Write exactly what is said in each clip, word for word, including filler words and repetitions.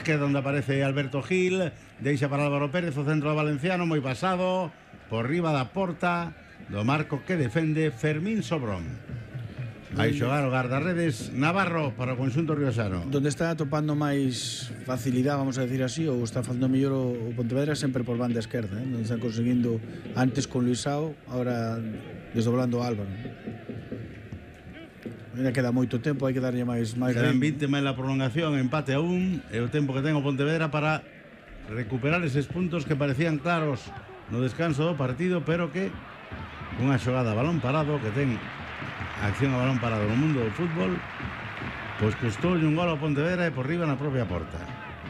esquerda onde aparece Alberto Gil, deixa para Álvaro Pérez, o centro do valenciano, moi pasado, por riba da porta do marco que defende Fermín Sobrón. Vai xogar o guardarredes Navarro para o conxunto riosano. Donde está atopando máis facilidade, vamos a decir así, ou está facendo mellor o Pontevedra sempre por banda esquerda, eh? Donde están conseguindo antes con Luisao, ahora desdoblando Álvaro. Ainda queda moito tempo, hai que darlle máis máis Quedan vinte máis la prolongación, empate a un, e o tempo que ten o Pontevedra para recuperar eses puntos que parecían claros no descanso do partido, pero que unha xogada a balón parado que ten acción a balón parado no mundo do fútbol, pois custoulle un gol ao Pontevedra e por riba na propia porta.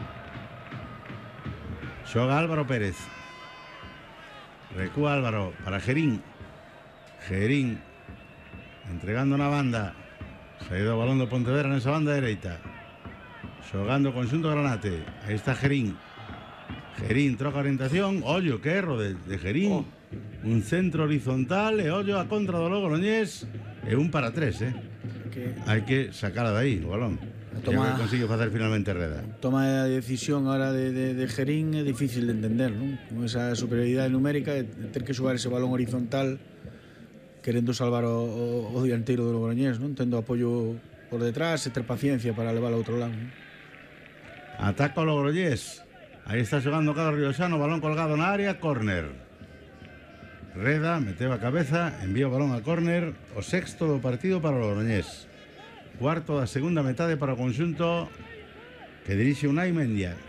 Xoga Álvaro Pérez, recúa Álvaro para Gerín. Gerín entregando na banda, saído o balón do Pontevedra nesa banda dereita, xogando o conxunto Granate. Aí está Gerín. Gerín troca orientación, ollo que erro de, de Gerín, oh. Un centro horizontal e ollo a contra do Logroñés. É un para tres, eh? Que... hai que sacarla de aí, o balón. Toma... que consigue facer finalmente Reda. Toma a decisión ahora de, de, de Gerín é difícil de entender, non? Con esa superioridade numérica, de ter que xogar ese balón horizontal querendo salvar o, o, o dianteiro do Logroñés, non? Tendo apoio por detrás e ter paciencia para levar ao outro lado, non? Ataca o Logroñés. Aí está xogando Carlos Riosano, balón colgado na área, córner. Reda meteu a cabeza, envía o balón a córner, o sexto do partido para o Logroñés. Cuarto da segunda metade para o conxunto que dirixe Unai Mendia.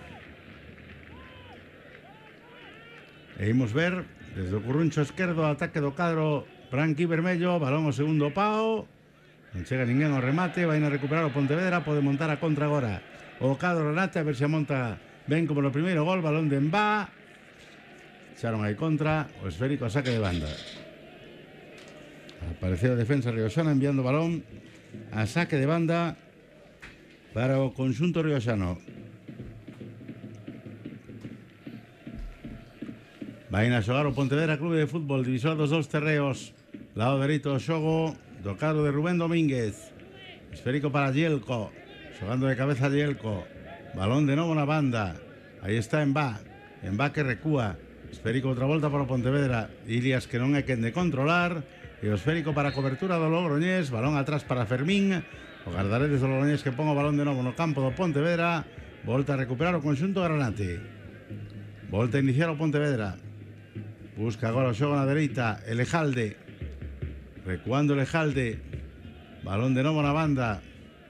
E imos ver desde o curruncho esquerdo o ataque do cadro branqui vermello, balón ao segundo pao, non chega ninguén ao remate, vai a recuperar o Pontevedra, pode montar a contra agora o cadro Renate, a ver se a monta ben como no primeiro gol, balón de Mbá. Echaron aí contra, o esférico a saque de banda. Apareceu a defensa riosana enviando balón a saque de banda para o conxunto riosano. Vai a xogar o Pontevedra Clube de Fútbol, divisor dos dous terreos, lado dereito do xogo do cadro de Rubén Domínguez. Esférico para Yelko, xogando de cabeza Yelko, balón de novo na banda. Aí está Mbá, Mbá que recúa. Esférico outra volta para o Pontevedra, Ilias que non é quen de controlar, e o esférico para a cobertura do Logroñés, balón atrás para Fermín, o guardaredes do Logroñés que pon o balón de novo no campo do Pontevedra, volta a recuperar o conxunto Granate, volta a iniciar o Pontevedra, busca agora o xogo na dereita, Elejalde, recuando Elejalde, balón de novo na banda.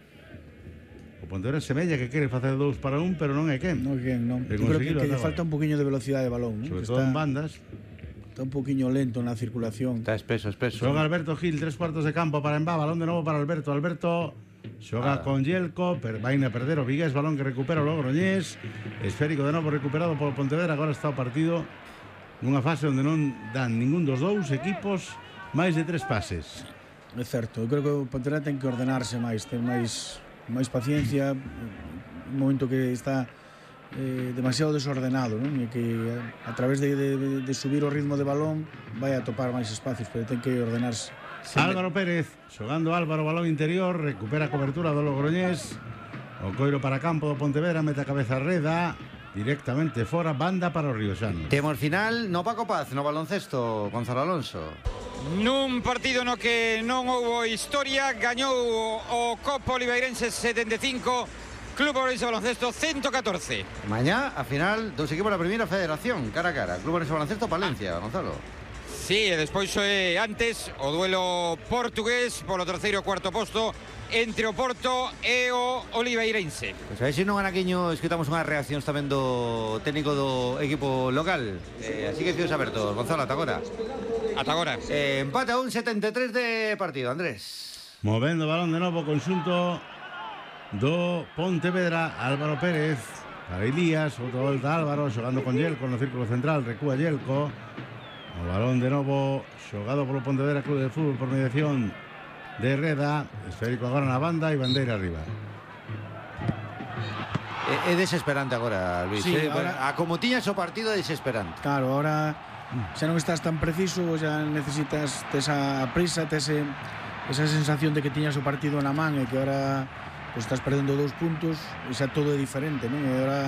O Pontevedra semella que quere facer dous para un, pero non é quen. Non é quen, non. Eu creo que, que lle falta un poquinho de velocidade de balón, non? Sobre que todo está, en bandas. Está un poquinho lento na circulación. Está espeso, espeso. Xoga Alberto Gil, tres cuartos de campo para Mbá, balón de novo para Alberto. Alberto xoga ah. con Yelko, per, vai a perder o Vigués, balón que recupera o Logroñés. Esférico de novo recuperado polo Pontevedra. Agora está o partido nunha fase onde non dan ningún dos dous equipos máis de tres pases. É certo, eu creo que o Pontevedra ten que ordenarse máis, ter máis... máis paciencia, un momento que está eh, demasiado desordenado, non? E que a, a través de, de, de subir o ritmo de balón vai a topar máis espacios, pero ten que ordenarse. Sempre. Álvaro Pérez, xogando Álvaro, balón interior, recupera a cobertura do Logroñés, o coiro para campo do Pontevedra, mete a cabeza a Reda, directamente fora, banda para o riosano. Temos final no Paco Paz, no baloncesto, Gonzalo Alonso. Nun partido no que non houbo historia, gañou o Copa Oliveirense setenta e cinco, Club Ourense Baloncesto ciento catorce. Mañá, a final, dos equipos da primeira federación, cara a cara, Club Ourense Baloncesto Palencia, Gonzalo. Sí, e despois é antes o duelo portugués polo terceiro e cuarto posto entre o Porto e o Oliveirense. Pois a ver se non anaquiño escutamos unhas reaccións tamén do técnico do equipo local. Eh, así que fios abertos, Gonzalo, ata agora. Ata agora. Eh, empate a un setenta e tres de partido, Andrés. Movendo o balón de novo, conxunto do Pontevedra, Álvaro Pérez para Elías, outra volta Álvaro, xogando con Yelko no círculo central, recúa Yelko. O balón de novo xogado polo Pontevedra Clube de Fútbol por mediación de Reda, esférico agora na banda e bandeira arriba. É, é desesperante agora, Luis. Sí, eh? ahora... A como tiñas o partido é desesperante. Claro, ahora xa non estás tan preciso, xa necesitas esa prisa, ese, esa sensación de que tiñas o partido na man e que ahora pues, estás perdendo dous puntos e xa todo é diferente, non? E ahora